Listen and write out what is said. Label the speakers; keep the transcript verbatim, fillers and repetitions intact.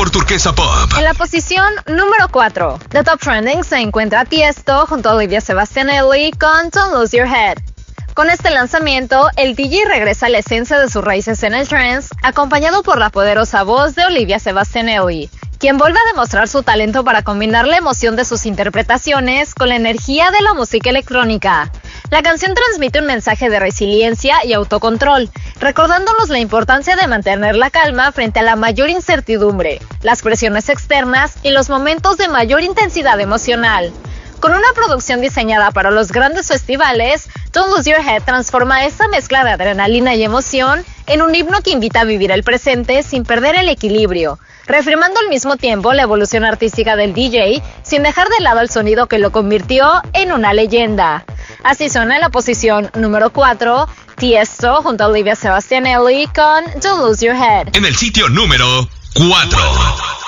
Speaker 1: mejor turquesa pop.
Speaker 2: En la posición número cuatro, The Top Trending se encuentra Tiesto junto a Olivia Sebastianelli con Don't Lose Your Head. Con este lanzamiento, el D J regresa a la esencia de sus raíces en el trance, acompañado por la poderosa voz de Olivia Sebastianelli, quien vuelve a demostrar su talento para combinar la emoción de sus interpretaciones con la energía de la música electrónica. La canción transmite un mensaje de resiliencia y autocontrol, recordándonos la importancia de mantener la calma frente a la mayor incertidumbre, las presiones externas y los momentos de mayor intensidad emocional. Con una producción diseñada para los grandes festivales, Don't Lose Your Head transforma esa mezcla de adrenalina y emoción en un himno que invita a vivir el presente sin perder el equilibrio, reafirmando al mismo tiempo la evolución artística del D J sin dejar de lado el sonido que lo convirtió en una leyenda. Así suena en la posición número cuatro, Tiesto junto a Olivia Sebastianelli con Don't Lose Your Head.
Speaker 1: En el sitio número cuatro.